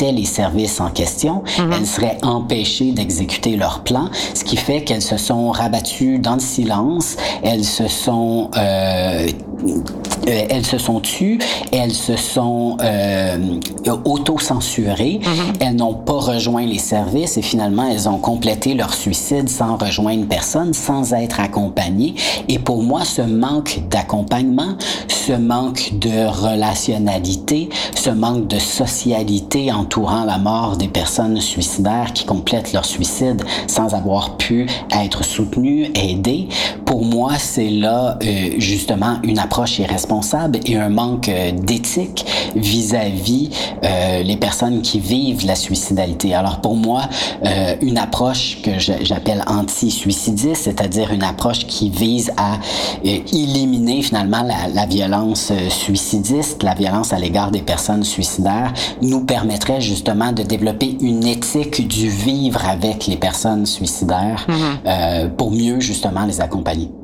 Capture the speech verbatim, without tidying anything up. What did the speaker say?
exploitaient les services en question. Mm-hmm. Elles seraient empêchées d'exécuter leur plan, ce qui fait qu'elles se sont rabattues dans le silence. Elles se sont euh, Euh, elles se sont tues, elles se sont euh, auto-censurées, mm-hmm. elles n'ont pas rejoint les services et finalement elles ont complété leur suicide sans rejoindre personne, sans être accompagnées. Et pour moi, ce manque d'accompagnement, ce manque de relationnalité, ce manque de socialité entourant la mort des personnes suicidaires qui complètent leur suicide sans avoir pu être soutenues, aidées, pour moi, c'est là euh, justement une approche irresponsable et un manque euh, d'éthique vis-à-vis euh, les personnes qui vivent la suicidalité. Alors pour moi, euh, une approche que je, j'appelle anti-suicidiste, c'est-à-dire une approche qui vise à euh, éliminer finalement la, la violence euh, suicidiste, la violence à l'égard des personnes suicidaires, nous permettrait justement de développer une éthique du vivre avec les personnes suicidaires mm-hmm. euh, pour mieux justement les accompagner.